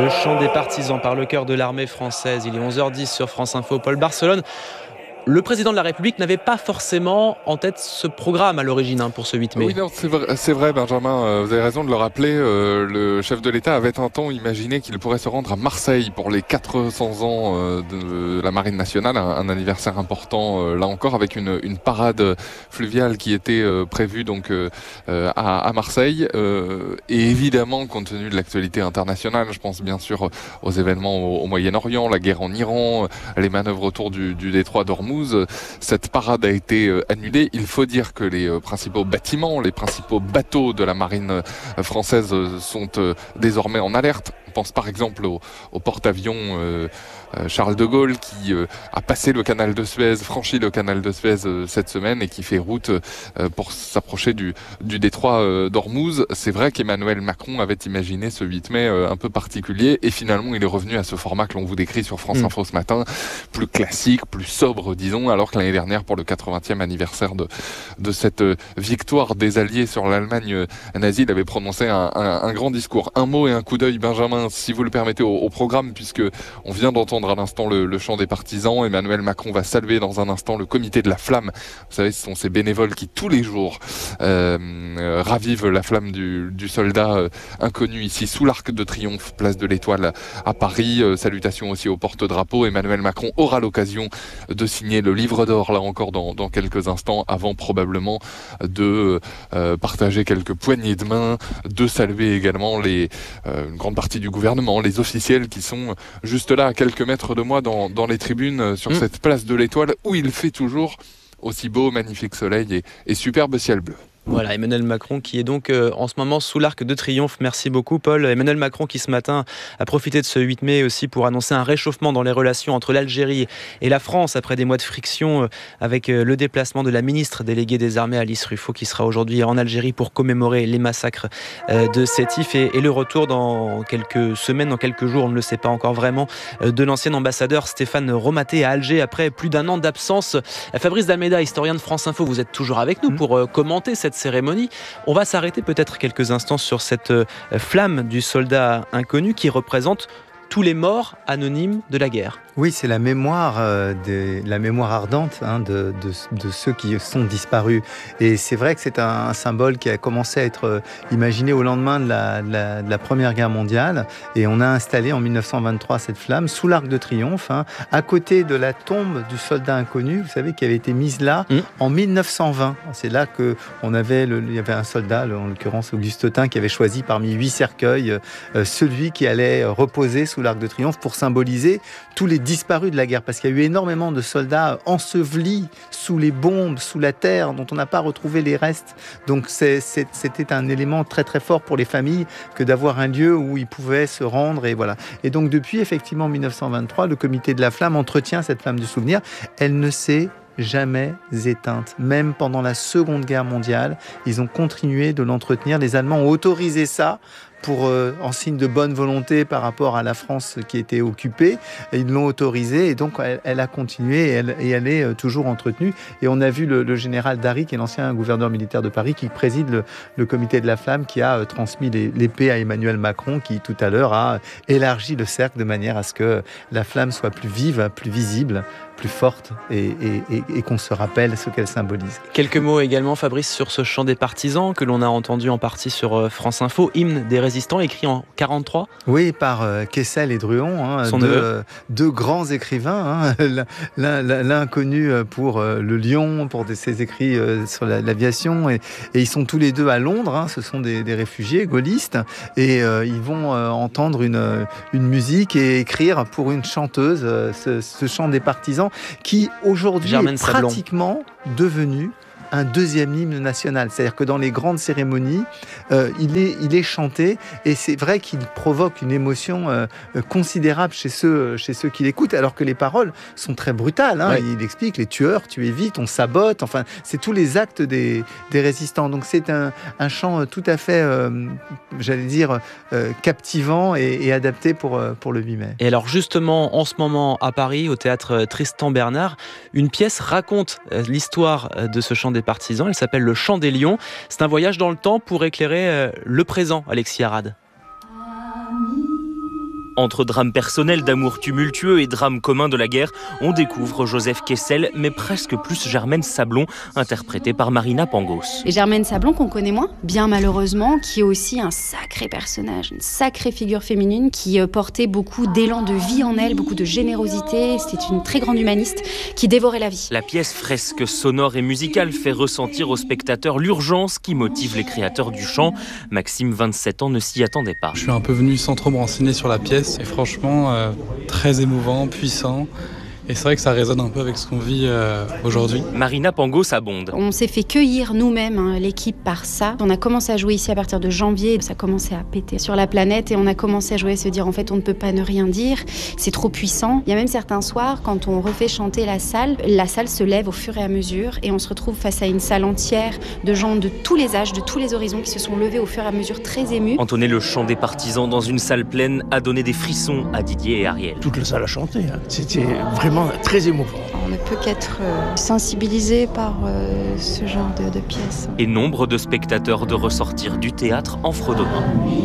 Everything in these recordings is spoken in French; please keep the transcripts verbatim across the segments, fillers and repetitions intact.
Le chant des partisans par le chœur de l'armée française. Il est onze heures dix sur France Info. Paul Barcelone. Le président de la République n'avait pas forcément en tête ce programme à l'origine hein, pour ce huit mai. Oui, non, c'est vrai, c'est vrai, Benjamin, euh, vous avez raison de le rappeler. Euh, le chef de l'État avait un temps imaginé qu'il pourrait se rendre à Marseille pour les quatre cents ans euh, de la Marine nationale, un, un anniversaire important euh, là encore, avec une, une parade fluviale qui était euh, prévue donc euh, à, à Marseille. Euh, et évidemment, compte tenu de l'actualité internationale, je pense bien sûr aux événements au, au Moyen-Orient, la guerre en Iran, les manœuvres autour du, du détroit d'Ormuz. Cette parade a été annulée. Il faut dire que les principaux bâtiments, les principaux bateaux de la marine française sont désormais en alerte. On pense par exemple au, au porte-avions euh, Charles de Gaulle qui euh, a passé le canal de Suez, franchi le canal de Suez euh, cette semaine et qui fait route euh, pour s'approcher du, du détroit euh, d'Ormuz. C'est vrai qu'Emmanuel Macron avait imaginé ce huit mai euh, un peu particulier et finalement il est revenu à ce format que l'on vous décrit sur France mmh. Info ce matin, plus classique, plus sobre disons, alors que l'année dernière pour le quatre-vingtième anniversaire de, de cette euh, victoire des Alliés sur l'Allemagne euh, nazie, il avait prononcé un, un, un grand discours. Un mot et un coup d'œil, Benjamin, si vous le permettez, au, au programme, puisque on vient d'entendre à l'instant le, le chant des partisans. Emmanuel Macron va saluer dans un instant le comité de la flamme. Vous savez, ce sont ces bénévoles qui tous les jours euh, euh, ravivent la flamme du, du soldat euh, inconnu ici sous l'Arc de Triomphe, place de l'Étoile à Paris. Euh, salutations aussi au porte-drapeau. Emmanuel Macron aura l'occasion de signer le livre d'or là encore dans, dans quelques instants, avant probablement de euh, partager quelques poignées de main, de saluer également les, euh, une grande partie du gouvernement, les officiels qui sont juste là à quelques mètres de moi dans, dans les tribunes sur mmh. cette place de l'Étoile où il fait toujours aussi beau, magnifique soleil et, et superbe ciel bleu. Voilà, Emmanuel Macron qui est donc euh, en ce moment sous l'Arc de Triomphe. Merci beaucoup Paul. Emmanuel Macron qui ce matin a profité de ce huit mai aussi pour annoncer un réchauffement dans les relations entre l'Algérie et la France après des mois de friction euh, avec euh, le déplacement de la ministre déléguée des armées Alice Ruffo qui sera aujourd'hui en Algérie pour commémorer les massacres euh, de Sétif et, et le retour dans quelques semaines, dans quelques jours, on ne le sait pas encore vraiment, euh, de l'ancien ambassadeur Stéphane Romaté à Alger après plus d'un an d'absence. Fabrice Dalméda, historien de France Info, vous êtes toujours avec nous pour euh, commenter cette cérémonie. On va s'arrêter peut-être quelques instants sur cette euh, flamme du soldat inconnu qui représente tous les morts anonymes de la guerre. Oui, c'est la mémoire, euh, des, la mémoire ardente hein, de, de, de ceux qui sont disparus. Et c'est vrai que c'est un, un symbole qui a commencé à être euh, imaginé au lendemain de la, de, la, de la Première Guerre mondiale. Et on a installé en dix-neuf cent vingt-trois cette flamme sous l'Arc de Triomphe, hein, à côté de la tombe du soldat inconnu, vous savez, qui avait été mise là mmh. en dix-neuf cent vingt. C'est là qu'on avait, le, il y avait un soldat, en l'occurrence Auguste Tain, qui avait choisi parmi huit cercueils euh, celui qui allait reposer sous l'Arc de Triomphe pour symboliser tous les disparus de la guerre, parce qu'il y a eu énormément de soldats ensevelis sous les bombes, sous la terre, dont on n'a pas retrouvé les restes. Donc c'est, c'est, c'était un élément très très fort pour les familles que d'avoir un lieu où ils pouvaient se rendre. Et voilà. Et donc depuis effectivement dix-neuf cent vingt-trois, le comité de la flamme entretient cette flamme du souvenir. Elle ne s'est jamais éteinte. Même pendant la Seconde Guerre mondiale, ils ont continué de l'entretenir. Les Allemands ont autorisé ça pour, euh, en signe de bonne volonté par rapport à la France qui était occupée. Et ils l'ont autorisée et donc elle, elle a continué et elle, et elle est euh, toujours entretenue. Et on a vu le, le général Darry, qui est l'ancien gouverneur militaire de Paris, qui préside le, le comité de la flamme, qui a euh, transmis les, l'épée à Emmanuel Macron, qui tout à l'heure a élargi le cercle de manière à ce que la flamme soit plus vive, plus visible, plus forte et, et, et, et qu'on se rappelle ce qu'elle symbolise. Quelques mots également, Fabrice, sur ce chant des partisans que l'on a entendu en partie sur France Info, hymne des résistants, écrit en quarante-trois. Oui, par euh, Kessel et Druon, hein, deux, euh, deux grands écrivains, hein, l'un, l'un connu pour euh, le Lion, pour des, ses écrits euh, sur la, l'aviation, et, et ils sont tous les deux à Londres, hein, ce sont des, des réfugiés gaullistes, et euh, ils vont euh, entendre une, une musique et écrire pour une chanteuse euh, ce, ce chant des partisans, qui aujourd'hui Germaine est pratiquement Sablon. devenu un deuxième hymne national. C'est-à-dire que dans les grandes cérémonies, euh, il, est, il est chanté et c'est vrai qu'il provoque une émotion euh, considérable chez ceux, chez ceux qui l'écoutent, alors que les paroles sont très brutales. Hein. Ouais. Il explique les tueurs, tuer vite, on sabote, enfin, c'est tous les actes des, des résistants. Donc c'est un, un chant tout à fait, euh, j'allais dire, euh, captivant et, et adapté pour, pour le huit mai. Et alors justement, en ce moment à Paris, au théâtre Tristan Bernard, une pièce raconte l'histoire de ce chant des partisans. Elle s'appelle Le Chant des Lions. C'est un voyage dans le temps pour éclairer le présent, Alexis Arad. Entre drames personnels d'amour tumultueux et drames communs de la guerre, on découvre Joseph Kessel, mais presque plus Germaine Sablon, interprétée par Marina Pangos. Et Germaine Sablon, qu'on connaît moins, bien malheureusement, qui est aussi un sacré personnage, une sacrée figure féminine qui portait beaucoup d'élan de vie en elle, beaucoup de générosité. C'était une très grande humaniste qui dévorait la vie. La pièce fresque, sonore et musicale fait ressentir aux spectateurs l'urgence qui motive les créateurs du chant. Maxime, vingt-sept ans, ne s'y attendait pas. Je suis un peu venu sans trop me renseigner sur la pièce et franchement, euh, très émouvant, puissant. Et c'est vrai que ça résonne un peu avec ce qu'on vit euh, aujourd'hui. Marina Pangos abonde. On s'est fait cueillir nous-mêmes, hein, l'équipe, par ça. On a commencé à jouer ici à partir de janvier. Ça commençait à péter sur la planète et on a commencé à jouer et se dire en fait on ne peut pas ne rien dire. C'est trop puissant. Il y a même certains soirs quand on refait chanter la salle, la salle se lève au fur et à mesure et on se retrouve face à une salle entière de gens de tous les âges, de tous les horizons qui se sont levés au fur et à mesure très émus. Entonner le chant des partisans dans une salle pleine a donné des frissons à Didier et Ariel. Toute la salle a chanté. Hein. C'était vraiment très émouvant. On ne peut qu'être euh, sensibilisé par euh, ce genre de, de pièces. Et nombre de spectateurs de ressortir du théâtre en fredonnant.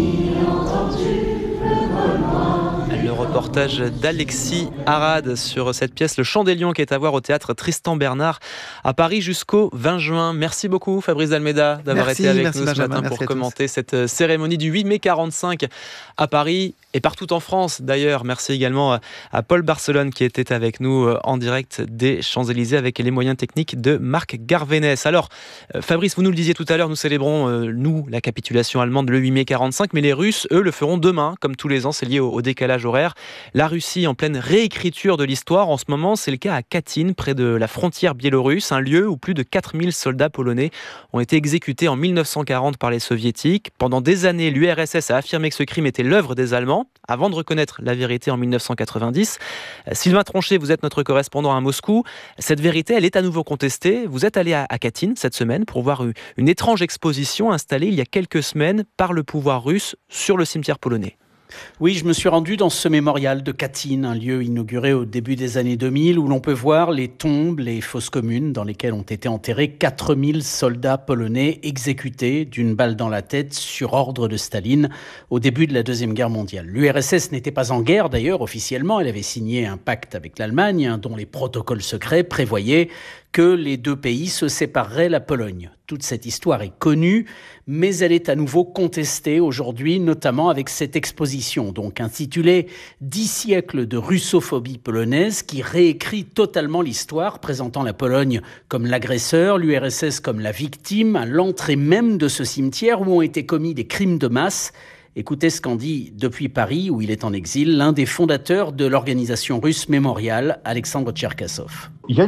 Le reportage d'Alexis Arad sur cette pièce Le Chant des Lions qui est à voir au théâtre Tristan Bernard à Paris jusqu'au vingt juin. Merci beaucoup Fabrice D'Almeida d'avoir merci, été avec merci nous ce Benjamin, matin pour commenter cette cérémonie du huit mai quarante-cinq à Paris et partout en France d'ailleurs. Merci également à Paul Barcelone qui était avec nous en direct des Champs-Élysées avec les moyens techniques de Marc Garvénès. Alors Fabrice, vous nous le disiez tout à l'heure, nous célébrons nous la capitulation allemande le huit mai quarante-cinq, mais les Russes eux le feront demain comme tous les ans, c'est lié au, au décalage horaire. La Russie en pleine réécriture de l'histoire en ce moment, c'est le cas à Katyn, près de la frontière biélorusse, un lieu où plus de quatre mille soldats polonais ont été exécutés en mille neuf cent quarante par les soviétiques. Pendant des années, l'U R S S a affirmé que ce crime était l'œuvre des Allemands, avant de reconnaître la vérité en mille neuf cent quatre-vingt-dix. Sylvain Tronchet, vous êtes notre correspondant à Moscou. Cette vérité, elle est à nouveau contestée. Vous êtes allé à Katyn cette semaine pour voir une étrange exposition installée il y a quelques semaines par le pouvoir russe sur le cimetière polonais. Oui, je me suis rendu dans ce mémorial de Katyn, un lieu inauguré au début des années deux mille, où l'on peut voir les tombes, les fosses communes dans lesquelles ont été enterrés quatre mille soldats polonais exécutés d'une balle dans la tête sur ordre de Staline au début de la Deuxième Guerre mondiale. L'U R S S n'était pas en guerre d'ailleurs officiellement, elle avait signé un pacte avec l'Allemagne, hein, dont les protocoles secrets prévoyaient que les deux pays se sépareraient la Pologne. Toute cette histoire est connue, mais elle est à nouveau contestée aujourd'hui, notamment avec cette exposition, donc intitulée « Dix siècles de russophobie polonaise » qui réécrit totalement l'histoire, présentant la Pologne comme l'agresseur, l'U R S S comme la victime, à l'entrée même de ce cimetière où ont été commis des crimes de masse. Écoutez ce qu'en dit depuis Paris, où il est en exil, l'un des fondateurs de l'organisation russe Mémorial, Alexandre Tcherkassov. Je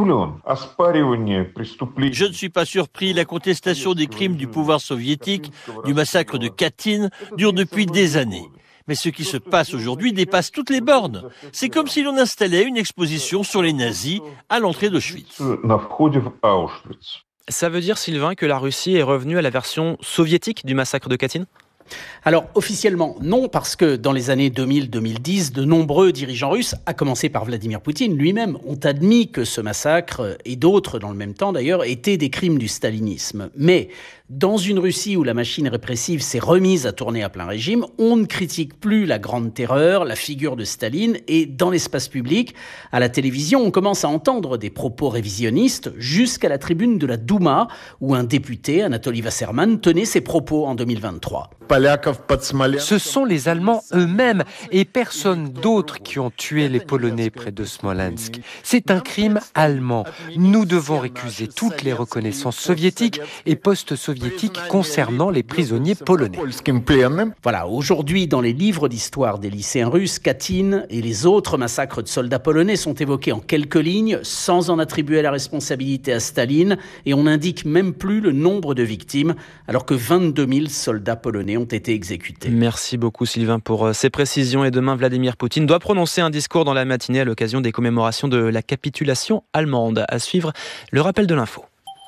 ne suis pas surpris, la contestation des crimes du pouvoir soviétique, du massacre de Katyn, dure depuis des années. Mais ce qui se passe aujourd'hui dépasse toutes les bornes. C'est comme si l'on installait une exposition sur les nazis à l'entrée d'Auschwitz. Ça veut dire, Sylvain, que la Russie est revenue à la version soviétique du massacre de Katyn ? Alors, officiellement, non, parce que dans les années deux mille à deux mille dix, de nombreux dirigeants russes, à commencer par Vladimir Poutine lui-même, ont admis que ce massacre, et d'autres dans le même temps d'ailleurs, étaient des crimes du stalinisme. Mais dans une Russie où la machine répressive s'est remise à tourner à plein régime, on ne critique plus la grande terreur, la figure de Staline, et dans l'espace public, à la télévision, on commence à entendre des propos révisionnistes jusqu'à la tribune de la Douma, où un député, Anatoly Wasserman, tenait ses propos en deux mille vingt-trois. Ce sont les Allemands eux-mêmes et personne d'autre qui ont tué les Polonais près de Smolensk. C'est un crime allemand. Nous devons récuser toutes les reconnaissances soviétiques et post-soviétiques concernant les prisonniers polonais. Voilà, aujourd'hui, dans les livres d'histoire des lycéens russes, Katyn et les autres massacres de soldats polonais sont évoqués en quelques lignes, sans en attribuer la responsabilité à Staline, et on n'indique même plus le nombre de victimes, alors que vingt-deux mille soldats polonais ont été exécutés. Merci beaucoup Sylvain pour ces précisions. Et demain, Vladimir Poutine doit prononcer un discours dans la matinée à l'occasion des commémorations de la capitulation allemande. À suivre, le rappel de l'info.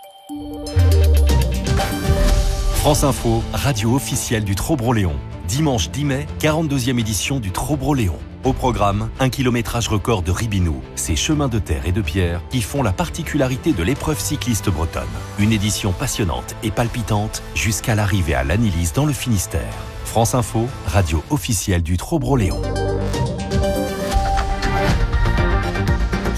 France Info, radio officielle du Trobroléon. Dimanche dix mai, quarante-deuxième édition du Trobroléon. Au programme, un kilométrage record de Ribinou, ces chemins de terre et de pierre qui font la particularité de l'épreuve cycliste bretonne. Une édition passionnante et palpitante jusqu'à l'arrivée à l'Annelise dans le Finistère. France Info, radio officielle du Trobroléon.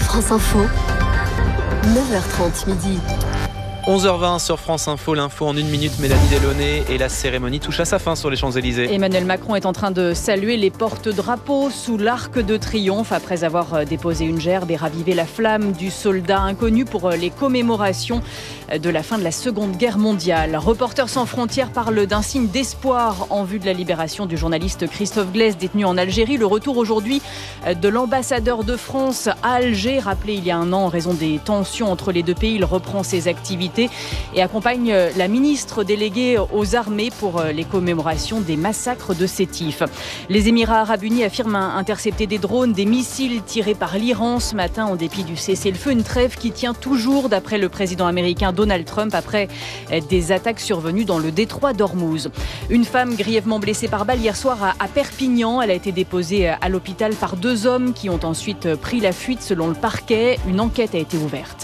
France Info, neuf heures trente midi. onze heures vingt sur France Info, l'info en une minute, Mélanie Delaunay, et la cérémonie touche à sa fin sur les Champs-Élysées. Emmanuel Macron est en train de saluer les porte-drapeaux sous l'Arc de Triomphe après avoir déposé une gerbe et ravivé la flamme du soldat inconnu pour les commémorations de la fin de la Seconde Guerre mondiale. Reporters sans frontières parle d'un signe d'espoir en vue de la libération du journaliste Christophe Glaise détenu en Algérie. Le retour aujourd'hui de l'ambassadeur de France à Alger, rappelé il y a un an en raison des tensions entre les deux pays. Il reprend ses activités et accompagne la ministre déléguée aux armées pour les commémorations des massacres de Sétif. Les Émirats arabes unis affirment intercepter des drones, des missiles tirés par l'Iran ce matin en dépit du cessez-le-feu. Une trêve qui tient toujours d'après le président américain Donald Trump après des attaques survenues dans le détroit d'Ormuz. Une femme grièvement blessée par balle hier soir à Perpignan. Elle a été déposée à l'hôpital par deux hommes qui ont ensuite pris la fuite selon le parquet. Une enquête a été ouverte.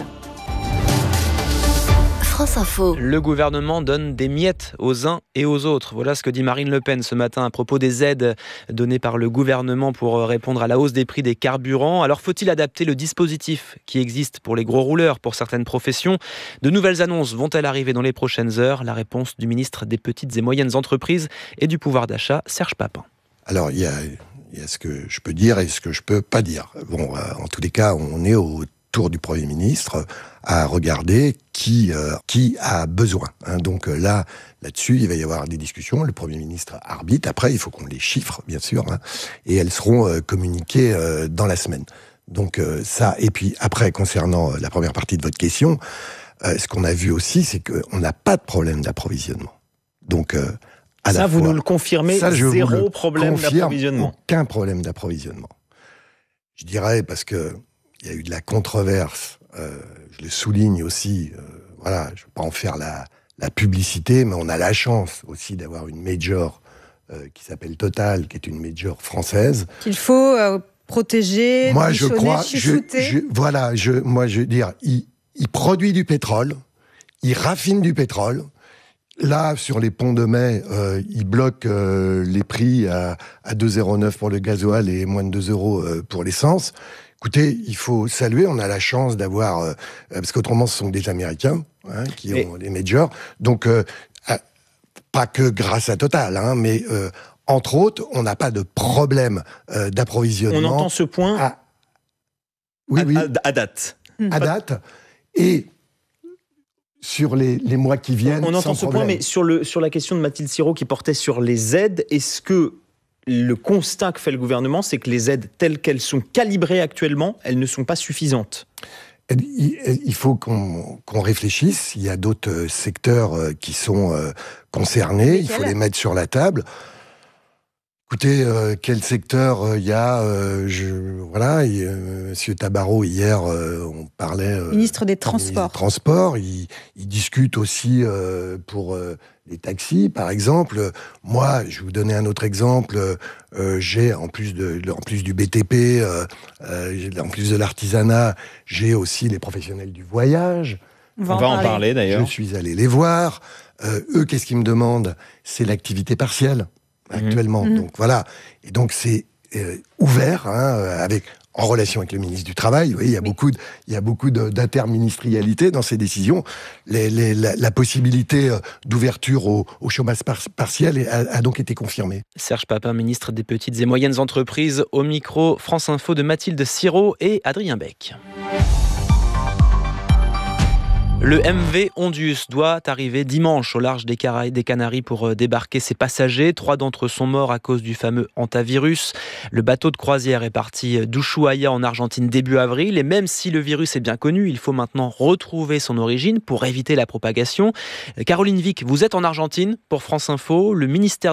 France Info. Le gouvernement donne des miettes aux uns et aux autres. Voilà ce que dit Marine Le Pen ce matin à propos des aides données par le gouvernement pour répondre à la hausse des prix des carburants. Alors faut-il adapter le dispositif qui existe pour les gros rouleurs, pour certaines professions ? De nouvelles annonces vont-elles arriver dans les prochaines heures ? La réponse du ministre des Petites et Moyennes Entreprises et du Pouvoir d'achat, Serge Papin. Alors il y a, il y a ce que je peux dire et ce que je peux pas dire. Bon, en tous les cas, on est au tour du Premier ministre à regarder qui euh, qui a besoin. Hein. Donc euh, là, là-dessus, il va y avoir des discussions. Le Premier ministre arbitre. Après, il faut qu'on les chiffre, bien sûr, hein, et elles seront euh, communiquées euh, dans la semaine. Donc euh, ça. Et puis après, concernant la première partie de votre question, euh, ce qu'on a vu aussi, c'est qu'on n'a pas de problème d'approvisionnement. Donc euh, à ça, la vous fois, nous le confirmez, ça, je zéro le problème d'approvisionnement. Aucun problème d'approvisionnement. Je dirais parce que il y a eu de la controverse. Euh, je le souligne aussi. Euh, voilà, je ne veux pas en faire la, la publicité, mais on a la chance aussi d'avoir une major euh, qui s'appelle Total, qui est une major française. Qu'il faut euh, protéger, moi, je crois, je, je, je, voilà, je, moi, je veux dire, il, il produit du pétrole, il raffine du pétrole. Là, sur les ponts de mai, euh, il bloque euh, les prix à, à deux virgule zéro neuf pour le gasoil et moins de deux euros euh, pour l'essence. Écoutez, il faut saluer, on a la chance d'avoir... Euh, parce qu'autrement, ce sont des Américains hein, qui ont et... les majors. Donc, euh, euh, pas que grâce à Total, hein, mais euh, entre autres, on n'a pas de problème euh, d'approvisionnement. On entend ce point à, oui, à, oui, à, à date. À date. Et sur les, les mois qui viennent, on, on entend sans ce problème. point, mais sur, le, sur la question de Mathilde Sirot qui portait sur les aides, est-ce que le constat que fait le gouvernement, c'est que les aides telles qu'elles sont calibrées actuellement, elles ne sont pas suffisantes? Il faut qu'on, qu'on réfléchisse. Il y a d'autres secteurs qui sont concernés. Il faut les mettre sur la table. Écoutez, euh, quel secteur il euh, y a euh, je, Voilà, et, euh, Monsieur Tabarot, hier, euh, on parlait... Euh, ministre des Transports. Ministre des Transports. Il, il discute aussi euh, pour euh, les taxis, par exemple. Moi, je vais vous donner un autre exemple. Euh, j'ai, en plus, de, en plus du B T P, euh, euh, en plus de l'artisanat, j'ai aussi les professionnels du voyage. On va, on va en parler, parler d'ailleurs. Je suis allé les voir. Euh, eux, qu'est-ce qu'ils me demandent ? C'est l'activité partielle. Actuellement, mmh. donc voilà, et donc c'est euh, ouvert hein, avec en relation avec le ministre du Travail. Vous voyez, il y a oui. beaucoup, de, il y a beaucoup de, d'interministérialité dans ces décisions. Les, les, la, la possibilité d'ouverture au, au chômage par, partiel a, a donc été confirmée. Serge Papin, ministre des Petites et Moyennes Entreprises, au micro France Info de Mathilde Sirot et Adrien Beck. Le M V Ondius doit arriver dimanche au large des, Caraïbes, des Canaries pour débarquer ses passagers. Trois d'entre eux sont morts à cause du fameux hantavirus. Le bateau de croisière est parti d'Ushuaia en Argentine début avril. Et même si le virus est bien connu, il faut maintenant retrouver son origine pour éviter la propagation. Caroline Vic, vous êtes en Argentine pour France Info. Le ministère